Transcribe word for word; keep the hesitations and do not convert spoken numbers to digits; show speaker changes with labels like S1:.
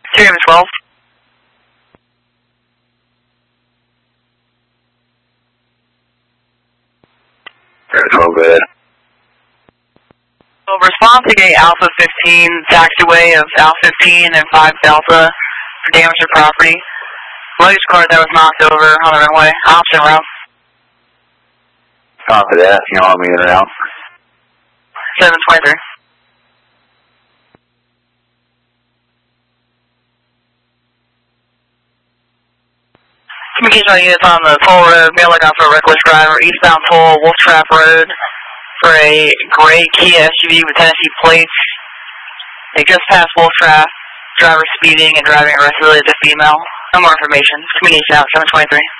S1: Serium twelve.
S2: twelve, go ahead.
S1: So respond to gate Alpha fifteen, taxiway of Alpha fifteen and five Delta for damage to property. Luggage cart that was knocked over on the runway. Option route.
S2: Copy that. You want me in and out?
S1: seven twenty-three. Communication on units on the toll road, mail lookout for a reckless driver, eastbound toll, Wolf Trap Road, for a gray Kia S U V with Tennessee plates. They just passed Wolf Trap, driver speeding and driving aggressively as a female. No more information. Communication out, seven twenty-three.